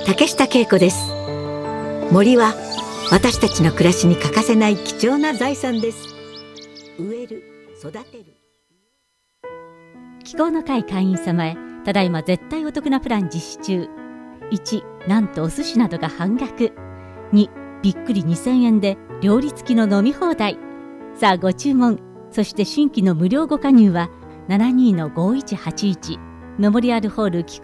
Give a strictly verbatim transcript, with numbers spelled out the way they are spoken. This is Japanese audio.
竹下恵子です。森は私たちの暮らしに欠かせない貴重な財産です。植える、育てる。 気候の会会員様へ、ただいま絶対お得なプラン実施中。いち、なんとお寿司などが半額。に、びっくりにせんえんで料理付きの飲み放題。さあご注文。そして新規の無料ご加入はななにーのごいちはちいちメモリアルホール